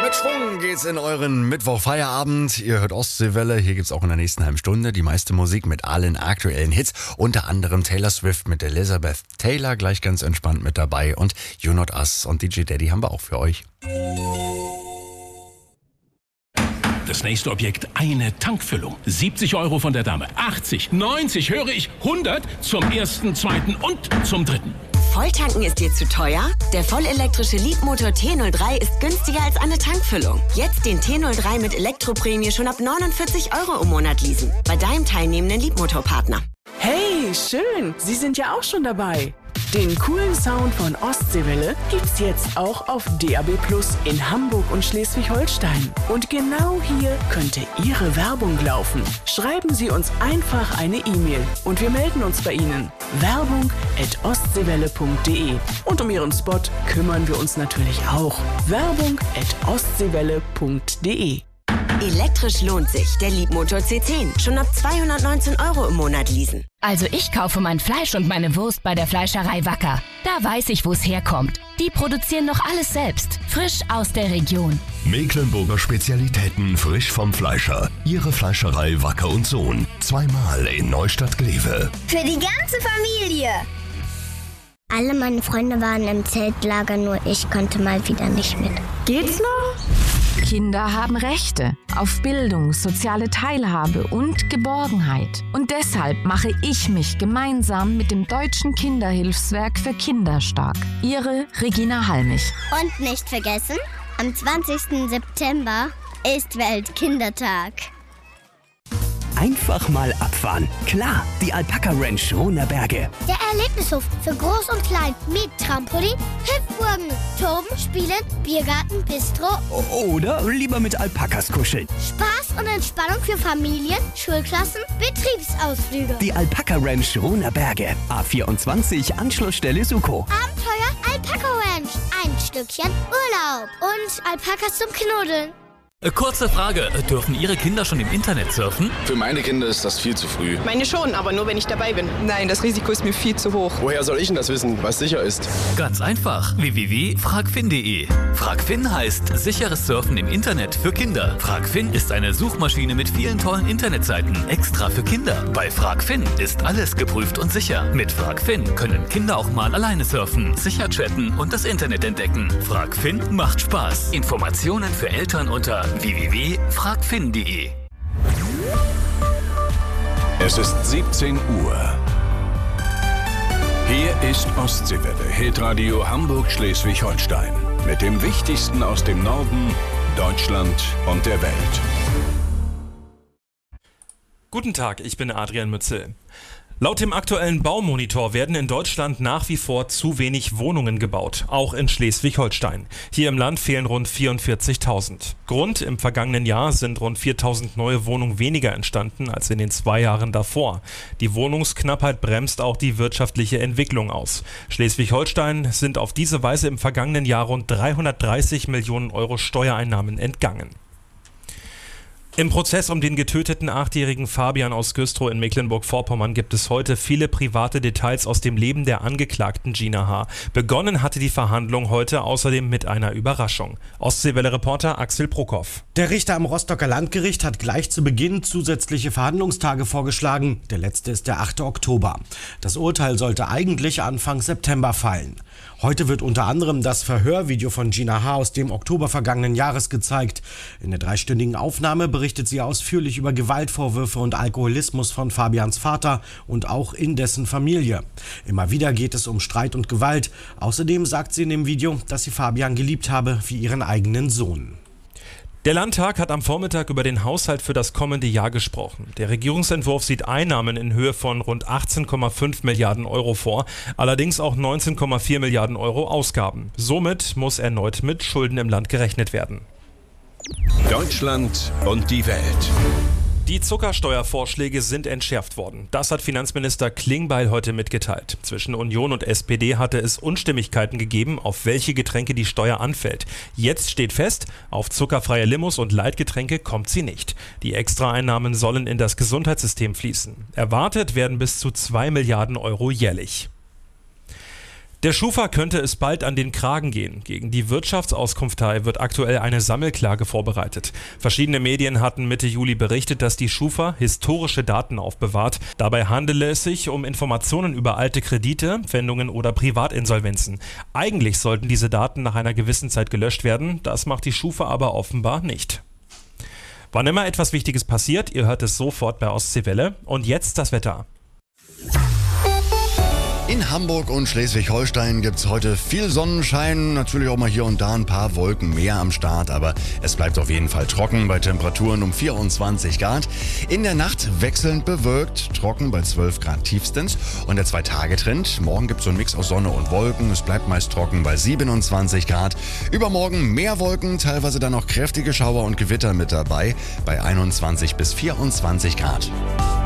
Mit Schwung geht's in euren Mittwoch-Feierabend. Ihr hört Ostseewelle. Hier gibt's auch in der nächsten halben Stunde die meiste Musik mit allen aktuellen Hits. Unter anderem Taylor Swift mit Elizabeth Taylor gleich ganz entspannt mit dabei. Und You Not Us und DJ Daddy haben wir auch für euch. Das nächste Objekt, eine Tankfüllung. 70 € von der Dame, 80, 90, höre ich, 100 zum ersten, zweiten und zum dritten. Volltanken ist dir zu teuer? Der vollelektrische Leapmotor T03 ist günstiger als eine Tankfüllung. Jetzt den T03 mit Elektroprämie schon ab 49 € im Monat leasen. Bei deinem teilnehmenden Leapmotor-Partner. Hey, schön! Sie sind ja auch schon dabei. Den coolen Sound von Ostseewelle gibt's jetzt auch auf DAB+ in Hamburg und Schleswig-Holstein. Und genau hier könnte Ihre Werbung laufen. Schreiben Sie uns einfach eine E-Mail und wir melden uns bei Ihnen. Werbung@ostseewelle.de. Und um Ihren Spot kümmern wir uns natürlich auch. Werbung@ostseewelle.de. Elektrisch lohnt sich. Der Leapmotor C10. Schon ab 219 € im Monat leasen. Also ich kaufe mein Fleisch und meine Wurst bei der Fleischerei Wacker. Da weiß ich, wo es herkommt. Die produzieren noch alles selbst. Frisch aus der Region. Mecklenburger Spezialitäten frisch vom Fleischer. Ihre Fleischerei Wacker und Sohn. Zweimal in Neustadt-Glewe. Für die ganze Familie. Alle meine Freunde waren im Zeltlager, nur ich konnte mal wieder nicht mit. Geht's noch? Kinder haben Rechte auf Bildung, soziale Teilhabe und Geborgenheit. Und deshalb mache ich mich gemeinsam mit dem Deutschen Kinderhilfswerk für Kinder stark. Ihre Regina Halmich. Und nicht vergessen, am 20. September ist Weltkindertag. Einfach mal abfahren. Klar, die Alpaka Ranch Rohnerberge. Der Erlebnishof für Groß und Klein mit Trampolin, Hüpfburgen, Toben, Spielen, Biergarten, Bistro. Oder lieber mit Alpakas kuscheln. Spaß und Entspannung für Familien, Schulklassen, Betriebsausflüge. Die Alpaka Ranch Rohnerberge. A24 Anschlussstelle Suko. Abenteuer Alpaka Ranch. Ein Stückchen Urlaub. Und Alpakas zum Knuddeln. Kurze Frage, dürfen Ihre Kinder schon im Internet surfen? Für meine Kinder ist das viel zu früh. Meine schon, aber nur wenn ich dabei bin. Nein, das Risiko ist mir viel zu hoch. Woher soll ich denn das wissen, was sicher ist? Ganz einfach, www.fragfin.de. Fragfin heißt sicheres Surfen im Internet für Kinder. Fragfin ist eine Suchmaschine mit vielen tollen Internetseiten, extra für Kinder. Bei Fragfin ist alles geprüft und sicher. Mit Fragfin können Kinder auch mal alleine surfen, sicher chatten und das Internet entdecken. Fragfin macht Spaß. Informationen für Eltern unter www.fragfin.de. Es ist 17 Uhr. Hier ist Ostseewelle, Hitradio Hamburg-Schleswig-Holstein. Mit dem Wichtigsten aus dem Norden, Deutschland und der Welt. Guten Tag, ich bin Adrian Mützel. Laut dem aktuellen Baumonitor werden in Deutschland nach wie vor zu wenig Wohnungen gebaut, auch in Schleswig-Holstein. Hier im Land fehlen rund 44.000. Grund: im vergangenen Jahr sind rund 4.000 neue Wohnungen weniger entstanden als in den 2 Jahren davor. Die Wohnungsknappheit bremst auch die wirtschaftliche Entwicklung aus. Schleswig-Holstein sind auf diese Weise im vergangenen Jahr rund 330 Millionen € Steuereinnahmen entgangen. Im Prozess um den getöteten 8-jährigen Fabian aus Güstrow in Mecklenburg-Vorpommern gibt es heute viele private Details aus dem Leben der Angeklagten Gina H. Begonnen hatte die Verhandlung heute außerdem mit einer Überraschung. Ostseewelle-Reporter Axel Prokop. Der Richter am Rostocker Landgericht hat gleich zu Beginn zusätzliche Verhandlungstage vorgeschlagen. Der letzte ist der 8. Oktober. Das Urteil sollte eigentlich Anfang September fallen. Heute wird unter anderem das Verhörvideo von Gina H. aus dem Oktober vergangenen Jahres gezeigt. In der 3-stündigen Aufnahme berichtet sie ausführlich über Gewaltvorwürfe und Alkoholismus von Fabians Vater und auch in dessen Familie. Immer wieder geht es um Streit und Gewalt. Außerdem sagt sie in dem Video, dass sie Fabian geliebt habe wie ihren eigenen Sohn. Der Landtag hat am Vormittag über den Haushalt für das kommende Jahr gesprochen. Der Regierungsentwurf sieht Einnahmen in Höhe von rund 18,5 Milliarden € vor, allerdings auch 19,4 Milliarden € Ausgaben. Somit muss erneut mit Schulden im Land gerechnet werden. Deutschland und die Welt. Die Zuckersteuervorschläge sind entschärft worden. Das hat Finanzminister Klingbeil heute mitgeteilt. Zwischen Union und SPD hatte es Unstimmigkeiten gegeben, auf welche Getränke die Steuer anfällt. Jetzt steht fest, auf zuckerfreie Limos und Leitgetränke kommt sie nicht. Die Extraeinnahmen sollen in das Gesundheitssystem fließen. Erwartet werden bis zu 2 Milliarden € jährlich. Der Schufa könnte es bald an den Kragen gehen. Gegen die Wirtschaftsauskunftei wird aktuell eine Sammelklage vorbereitet. Verschiedene Medien hatten Mitte Juli berichtet, dass die Schufa historische Daten aufbewahrt. Dabei handele es sich um Informationen über alte Kredite, Pfändungen oder Privatinsolvenzen. Eigentlich sollten diese Daten nach einer gewissen Zeit gelöscht werden. Das macht die Schufa aber offenbar nicht. Wann immer etwas Wichtiges passiert, ihr hört es sofort bei Ostseewelle. Und jetzt das Wetter. In Hamburg und Schleswig-Holstein gibt es heute viel Sonnenschein, natürlich auch mal hier und da ein paar Wolken mehr am Start, aber es bleibt auf jeden Fall trocken bei Temperaturen um 24 Grad. In der Nacht wechselnd bewölkt, trocken bei 12 Grad tiefstens und der 2-Tage-Trend. Morgen gibt es so einen Mix aus Sonne und Wolken, es bleibt meist trocken bei 27 Grad. Übermorgen mehr Wolken, teilweise dann auch kräftige Schauer und Gewitter mit dabei bei 21 bis 24 Grad.